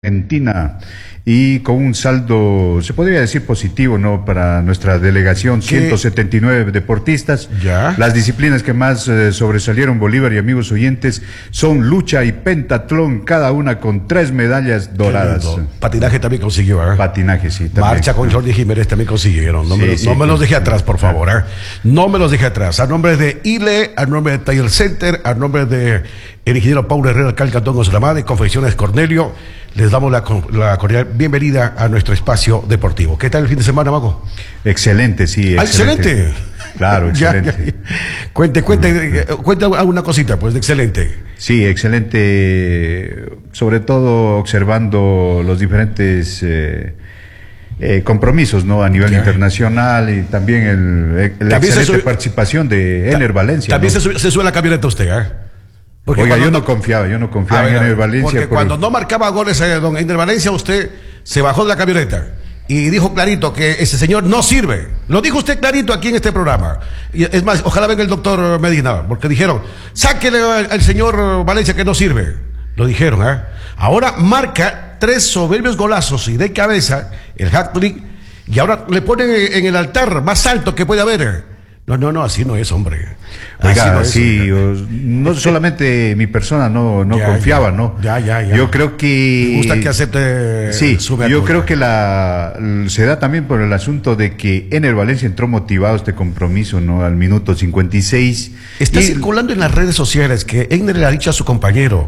Argentina y con un saldo, se podría decir positivo, ¿no? Para nuestra delegación, 179 deportistas. Ya. Las disciplinas que más sobresalieron, Bolívar y amigos oyentes, son lucha y pentatlón, cada una con 3 medallas doradas. Patinaje también consiguió, ¿eh? Patinaje, sí. También. Marcha con Jordi Jiménez también consiguieron. No me los deje atrás, por favor, ¿eh? No me los deje atrás. A nombre de ILE, a nombre de Taller Center, a nombre de el ingeniero Paulo Herrera, alcalde Cantón Gonzalo de Confecciones Cornelio, les damos la cordial bienvenida a nuestro espacio deportivo. ¿Qué tal el fin de semana, Mago? Excelente, sí. Excelente. Claro, excelente. Cuente alguna cosita, pues, de excelente. Sí, excelente, sobre todo observando los diferentes compromisos, ¿no? A nivel internacional, y también la excelente participación de Ener Valencia. También, ¿no? se sube la camioneta usted, ¿eh? Porque oiga, yo no confiaba en Ener Valencia. Porque cuando no marcaba goles don Ener Valencia, usted se bajó de la camioneta y dijo clarito que ese señor no sirve. Lo dijo usted clarito aquí en este programa. Y es más, ojalá venga el doctor Medina, porque dijeron, sáquele al señor Valencia que no sirve. Lo dijeron, ¿eh? Ahora marca 3 soberbios golazos y de cabeza el hat-trick, y ahora le ponen en el altar más alto que puede haber. No, así no es, hombre. Oiga, así no solamente mi persona no confiaba, ¿no? Ya. Yo creo que... Me gusta que acepte su método. Yo creo que se da también por el asunto de que Ener Valencia entró motivado a este compromiso, ¿no? Al minuto 56. Está circulando en las redes sociales que Ener le ha dicho a su compañero,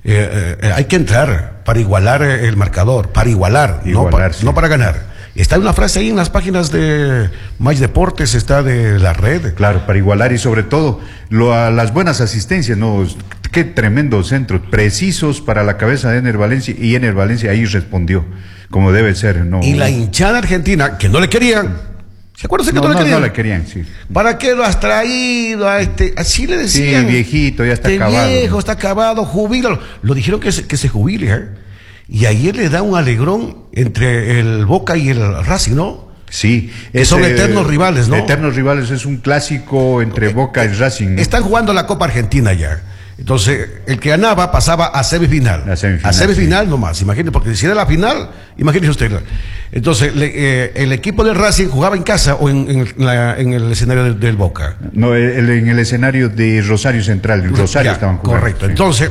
hay que entrar para igualar el marcador, para igualar, no para ganar. Está una frase ahí en las páginas de Mais Deportes, está de la red. Claro, para igualar y sobre todo las buenas asistencias, ¿no? Qué tremendo centro, precisos para la cabeza de Ener Valencia, y Ener Valencia ahí respondió, como debe ser, ¿no? Y la hinchada argentina, que no le querían. ¿Se acuerdan que no le querían? No le querían, sí. ¿Para qué lo has traído a este? Así le decían. Sí, viejito, ya está acabado. Viejo, está acabado, jubílalo. Lo dijeron que se jubile, ¿eh? Y ayer le da un alegrón entre el Boca y el Racing, ¿no? Sí. Que son eternos rivales, ¿no? Eternos rivales, es un clásico entre Boca y Racing, ¿no? Están jugando la Copa Argentina ya. Entonces, el que ganaba pasaba a semifinal. A semifinal sí. Nomás, imagínese, porque si era la final, imagínese usted. Entonces, el equipo del Racing jugaba en casa o en el escenario del Boca. No, en el escenario de Rosario Central, en Rosario estaban jugando. Correcto, sí. Entonces...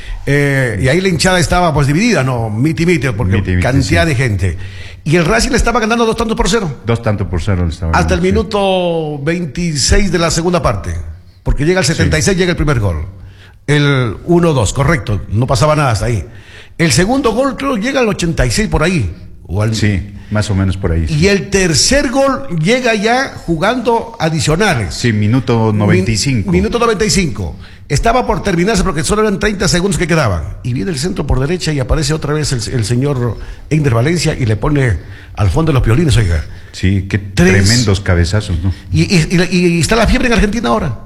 y ahí la hinchada estaba pues dividida, ¿no? Miti, porque cantidad de gente. Y el Racing le estaba ganando 2-0. 2-0 estaba hasta el minuto 26 de la segunda parte. Porque llega el 76, llega el primer gol. El 1-2, correcto. No pasaba nada hasta ahí. El segundo gol creo llega al 86 por ahí. Sí, más o menos por ahí. Sí. Y el tercer gol llega ya jugando adicionales. Sí, minuto 95. Minuto 95. Estaba por terminarse porque solo eran 30 segundos que quedaban. Y viene el centro por derecha y aparece otra vez el señor Ener Valencia y le pone al fondo de los piolines, oiga. Sí, qué tremendos cabezazos, ¿no? Y está la fiebre en Argentina ahora.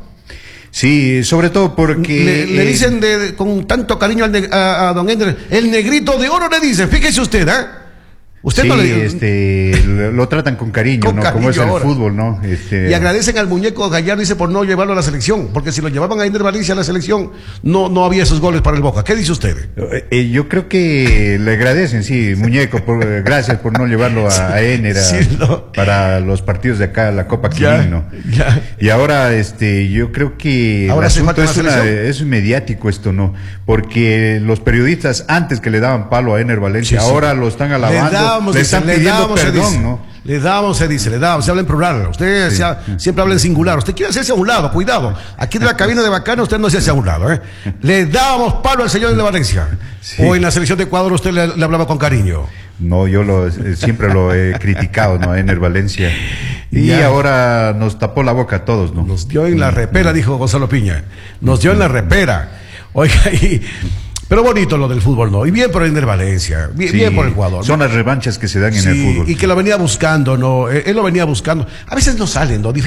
Sí, sobre todo porque... Le dicen con tanto cariño a don Ener, el negrito de oro le dicen, fíjese usted, ¿eh? Usted sí, no le... lo tratan con cariño, ¿no? Como es el fútbol, ¿no? Y agradecen al muñeco Gallardo, dice, por no llevarlo a la selección, porque si lo llevaban a Ener Valencia a la selección, no había esos goles para el Boca. ¿Qué dice usted? Yo creo que le agradecen, sí, muñeco, gracias por no llevarlo a Ener para los partidos de acá, la Copa Quilín, ¿no? Y ahora, yo creo que ahora el asunto es mediático esto, ¿no? Porque los periodistas, antes que le daban palo a Ener Valencia, ahora lo están alabando. Le están pidiendo perdón, ¿no? Le damos, se habla en plural. Usted siempre habla en singular. Usted quiere hacerse a un lado, cuidado. Aquí de la cabina de Bacana usted no se hace a un lado, ¿eh? Le dábamos palo al señor de Valencia. Sí. O en la selección de Ecuador usted le hablaba con cariño. No, yo siempre lo he criticado, ¿no? Ener Valencia. Y ahora nos tapó la boca a todos, ¿no? Nos dio en la repera, dijo Gonzalo Piña. Nos dio en la repera. Oiga, pero bonito lo del fútbol, ¿no? Y bien por Ener Valencia, bien por el jugador. Son las revanchas que se dan en el fútbol. Y que lo venía buscando, ¿no? Él lo venía buscando. A veces no salen, ¿no?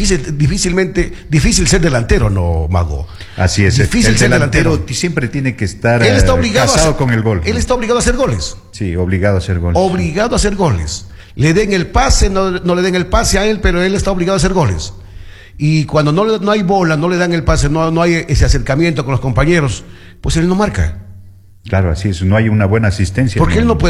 Difícil ser delantero, ¿no, Mago? Así es. Difícil ser delantero. Siempre tiene que estar casado con el gol. Él está obligado a hacer goles. Sí, obligado a hacer goles. Obligado a hacer goles. Le den el pase, no le den el pase a él, pero él está obligado a hacer goles. Y cuando no hay bola, no le dan el pase, no hay ese acercamiento con los compañeros, pues él no marca. Claro, así es, no hay una buena asistencia. Porque él no puede